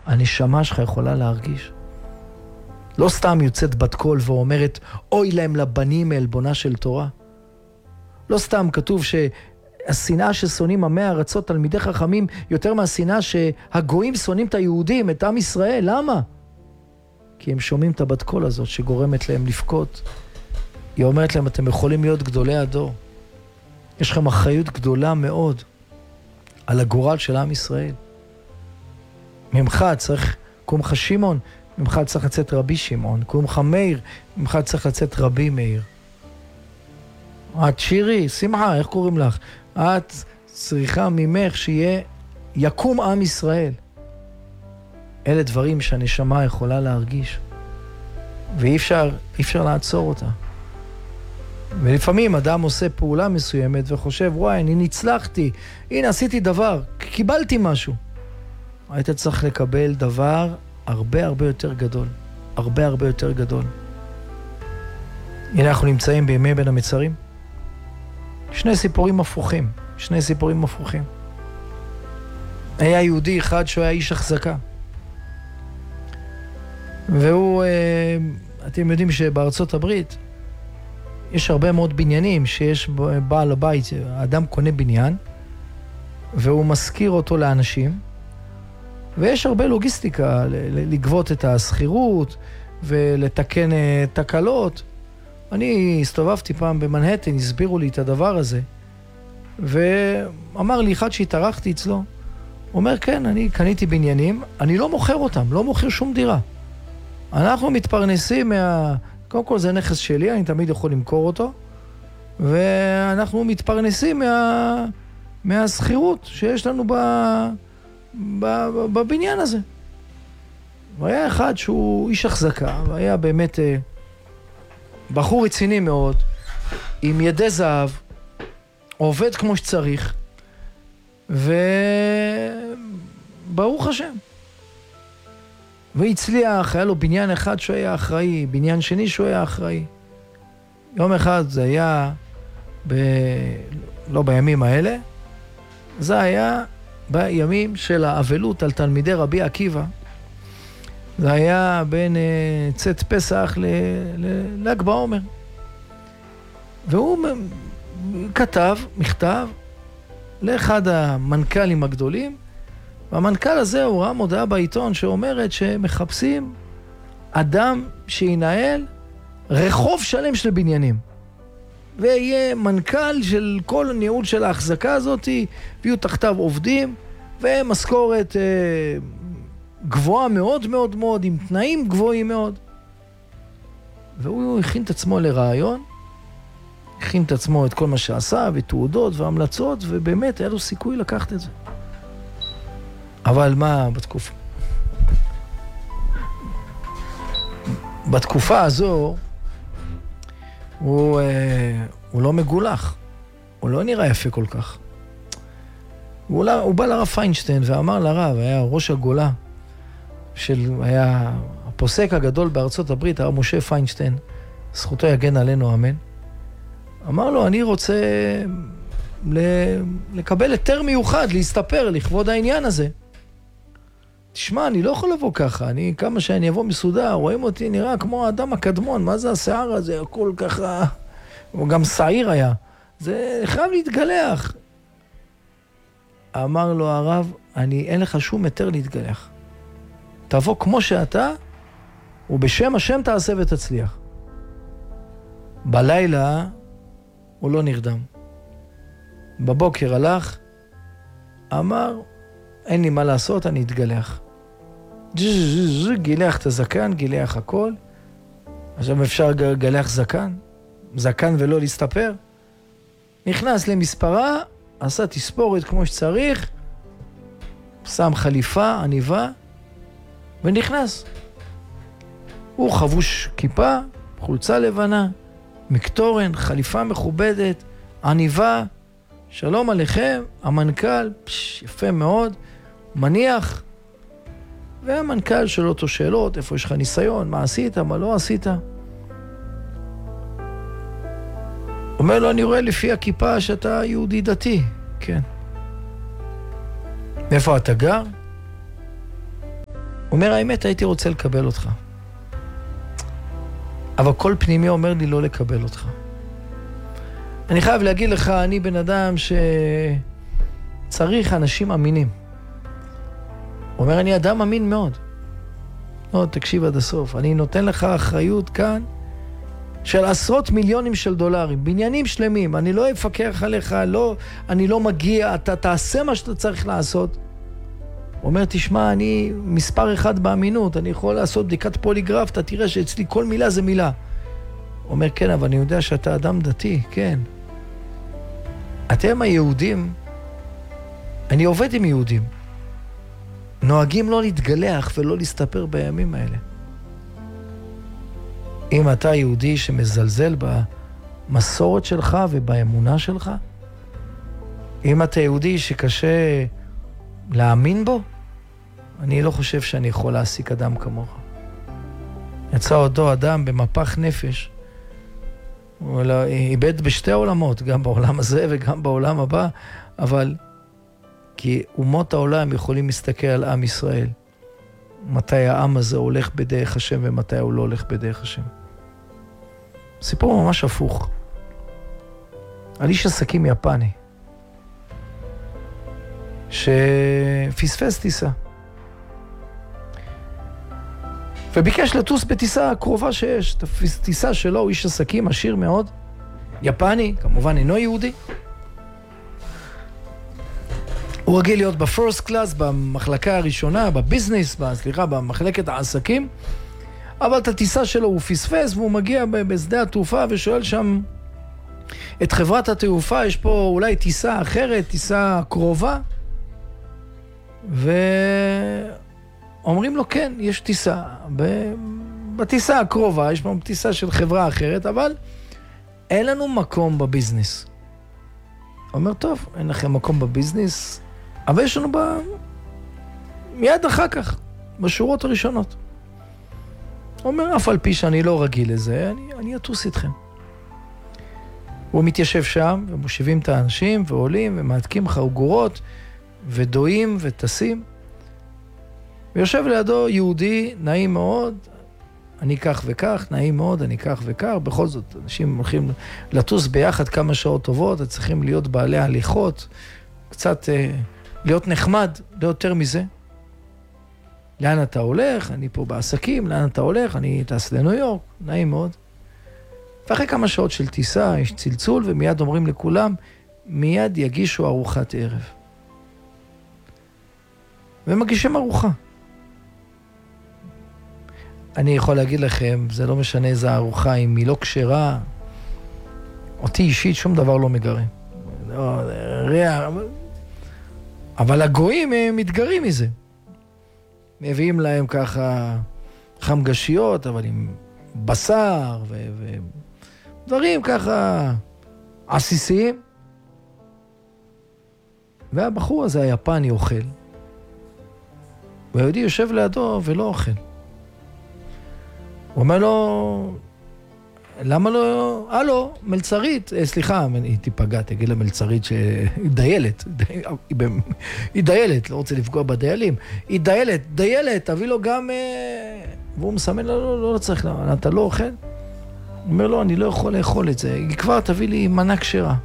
הנשמה שלך יכולה להרגיש. לא סתם יוצאת בת קול ואומרת, אוי להם לבנים מעלבונה של תורה. לא סתם כתוב שהשנאה ששונאים עמי ארצות תלמידי חכמים יותר מהשנאה שהגויים שונאים את היהודים, את עם ישראל. למה? כי הם שומעים את הבת קול הזאת שגורמת להם לבכות. היא אומרת להם, אתם יכולים להיות גדולי הדור. יש לכם אחריות גדולה מאוד על הגורל של עם ישראל. ממך צריך, קומך שמעון, ממך צריך לצאת רבי שמעון. קומך מאיר, ממך צריך לצאת רבי מאיר. את שירי, שמחה, איך קוראים לך? את צריכה ממך שיהיה יקום עם ישראל. אלה דברים שהנשמה יכולה להרגיש. ואי אפשר לעצור אותה. ולפעמים אדם עושה פעולה מסוימת וחושב, וואי, אני נצלחתי, הנה עשיתי דבר, קיבלתי משהו. היית צריך לקבל דבר הרבה הרבה יותר גדול. הרבה הרבה יותר גדול. הנה אנחנו נמצאים בימי בין המצרים. שני סיפורים הפוכים. היה יהודי אחד שהוא היה איש החזקה. והוא, אתם יודעים שבארצות הברית יש הרבה מאוד בניינים שיש בעל הבית, האדם קונה בניין והוא משכיר אותו לאנשים, ויש הרבה לוגיסטיקה לגבות את הסחירות ולתקן תקלות. אני הסתובבתי פעם במנהטן, הסבירו לי את הדבר הזה, ואמר לי אחד שהתארחתי אצלו, הוא אומר, כן, אני קניתי בניינים, אני לא מוכר אותם, לא מוכר שום דירה. אנחנו מתפרנסים קודם כל זה נכס שלי, אני תמיד יכול למכור אותו, ואנחנו מתפרנסים מהסחירות שיש לנו בבניין הזה. והיה אחד שהוא איש החזקה, והיה באמת בחור רציני מאוד, עם ידי זהב, עובד כמו שצריך, וברוך השם. והצליח, היה לו בניין אחד שהוא היה אחראי, בניין שני שהוא היה אחראי. יום אחד זה היה, לא בימים האלה, זה היה בימים של האבלות על תלמידי רבי עקיבא. זה היה בין צאת פסח לל"ג בעומר. והוא כתב מכתב לאחד המנכ"לים הגדולים, והמנכ"ל הזה הוא ראה מודעה בעיתון שאומרת שמחפשים אדם שינהל רחוב שלם של בניינים. ויהיה מנכ"ל של כל הניהול של ההחזקה הזאת, ויהיו תחתיו עובדים, ומשכורת גבוהה מאוד מאוד מאוד, עם תנאים גבוהים מאוד. והוא הכין את עצמו לרעיון, הכין את עצמו את כל מה שעשה, ותעודות והמלצות, ובאמת היה לו סיכוי לקחת את זה. אבל מה בתקופה הזו, הוא לא מגולח, הוא לא נראה יפה כל כך. הוא בא לרב פיינשטיין ואמר לרב, היה ראש הגולה, היה הפוסק הגדול בארצות הברית, הרב משה פיינשטיין, זכותו יגן עלינו, אמן. אמר לו, אני רוצה לקבל היתר מיוחד, להסתפר לכבוד העניין הזה. תשמע, אני לא יכול לבוא ככה, כמה שאני אבוא מסודר, רואים אותי נראה כמו האדם הקדמון, מה זה השיער הזה, הכל ככה, הוא גם שעיר היה, זה חייב להתגלח. אמר לו הרב, אין לך שום היתר להתגלח. תבוא כמו שאתה, ובשם השם תעשה ותצליח. בלילה הוא לא נרדם. בבוקר הלך, אמר, אין לי מה לעשות, אני אתגלח. גילח את הזקן, גילח הכל. עכשיו אפשר גלח זקן ולא להסתפר. נכנס למספרה, עשה תספורת כמו שצריך, שם חליפה, עניבה, ונכנס. הוא חבוש כיפה, חולצה לבנה, מקטורן, חליפה מכובדת, עניבה, שלום עליכם, המנכ"ל, יפה מאוד, מניח, והמנכ"ל שואל אותו שאלות, איפה יש לך ניסיון, מה עשית, מה לא עשית. אומר לו, אני רואה לפי הכיפה שאתה יהודי דתי. כן. איפה אתה גר? אומר, האמת, הייתי רוצה לקבל אותך. אבל כל פנימי אומר לי לא לקבל אותך. אני חייב להגיד לך, אני בן אדם שצריך אנשים אמינים. הוא אומר, אני אדם אמין מאוד. לא, תקשיב עד הסוף. אני נותן לך אחריות כאן של עשרות מיליונים של דולרים, בניינים שלמים. אני לא אפקח עליך, אני לא מגיע, אתה תעשה מה שאתה צריך לעשות. הוא אומר, תשמע, אני מספר אחד באמינות, אני יכול לעשות בדיקת פוליגרף, אתה תראה שאצלי כל מילה זה מילה. הוא אומר, כן, אבל אני יודע שאתה אדם דתי, כן. אתם היהודים, אני עובד עם יהודים, נוהגים לא להתגלח ולא להסתפר בימים האלה. אם אתה יהודי שמזלזל במסורת שלך ובאמונה שלך, אם אתה יהודי שקשה להאמין בו, אני לא חושב שאני יכול להעסיק אדם כמוך. יצא אותו אדם במפח נפש, הוא איבד בשתי עולמות, גם בעולם הזה וגם בעולם הבא, אבל כי אומות העולם יכולים להסתכל על עם ישראל, מתי העם הזה הולך בדרך השם ומתי הוא לא הולך בדרך השם. סיפור ממש הפוך. על איש עסקים יפני, שפספס טיסה. וביקש לטוס בטיסה הקרובה שיש. טיסה שלו, הוא איש עסקים עשיר מאוד, יפני, כמובן אינו יהודי. הוא רגיל להיות בפרסט קלאס, במחלקה הראשונה, בביזנס, במחלקת העסקים, אבל את הטיסה שלו הוא פספס, והוא מגיע בשדה התעופה ושואל שם את חברת התעופה, יש פה אולי טיסה אחרת, טיסה קרובה, ואומרים לו, כן, יש טיסה. בטיסה הקרובה, יש פה טיסה של חברה אחרת, אבל אין לנו מקום בביזנס. אומר, טוב, אין לכם מקום בביזנס, אבל יש לנו מיד אחר כך, בשורות הראשונות. אומר, אף על פי שאני לא רגיל לזה, אני אטוס איתכם. הוא מתיישב שם, ומושיבים את האנשים, ועולים, ומעתקים חגורות, ודועים, וטסים. ויושב לידו יהודי, נעים מאוד, אני כך וכך, נעים מאוד, אני כך וכך. בכל זאת, אנשים הולכים לטוס ביחד כמה שעות טובות, צריכים להיות בעלי הליכות, קצת להיות נחמד, לא יותר מזה. לאן אתה הולך? אני פה בעסקים, לאן אתה הולך? אני טס לניו יורק, נעים מאוד. ואחרי כמה שעות של טיסה, יש צלצול, ומיד אומרים לכולם, מיד יגישו ארוחת ערב. ומגישים ארוחה. אני יכול להגיד לכם, זה לא משנה איזה ארוחה, אם היא לא כשרה, אותי אישית שום דבר לא מגרם. לא, ריח, אבל הגויים הם מתגרים מזה. מביאים להם ככה חמגשיות, אבל עם בשר ודברים ככה עסיסיים. והבחור הזה היפני אוכל. והיהודי יושב לידו ולא אוכל. הוא אומר לו, למה לא, הלו, מלצרית, סליחה, היא תיפגע, תגיד למלצרית שהיא דיילת, היא דיילת, לא רוצה לפגוע בדיילים, היא דיילת, תביא לו גם, והוא מסמן, לא צריך, אתה לא אוכל? הוא אומר לו, אני לא יכול לאכול את זה, היא כבר תביא לי מנה כשרה.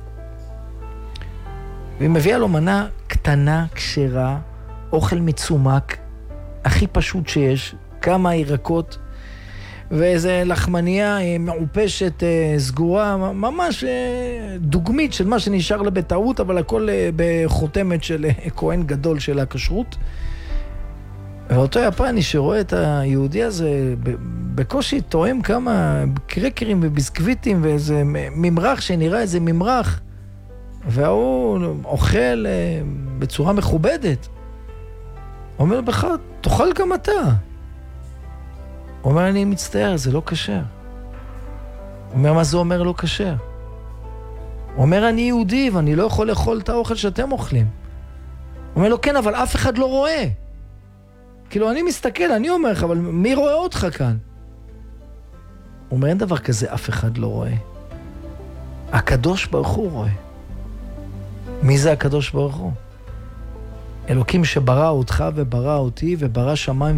והיא מביאה לו מנה קטנה, כשרה, אוכל מצומק, הכי פשוט שיש, כמה ירקות, ואיזה לחמניה מעופשת, סגורה, ממש דוגמית של מה שנשאר לה בטעות, אבל הכל בחותמת של כהן גדול של הכשרות. ואותו יפני שרואה את היהודי הזה, בקושי תואם כמה קרקרים וביסקוויטים, ואיזה ממרח שנראה איזה ממרח, והוא אוכל בצורה מכובדת. אומר בך, תאכל גם אתה. הוא אומר, אני מצטער, זה לא כשר. הוא אומר, מה זה אומר לא כשר? הוא אומר, אני יהודי ואני לא יכול לאכול את האוכל שאתם אוכלים. הוא אומר לו, כן, אבל אף אחד לא רואה. כאילו, אני מסתכל, אני אומר לך, אבל מי רואה אותך כאן? הוא אומר, אין דבר כזה, אף אחד לא רואה. הקדוש ברוך הוא רואה. מי זה הקדוש ברוך הוא? אלוקים שברא אותך וברא אותי וברא שמיים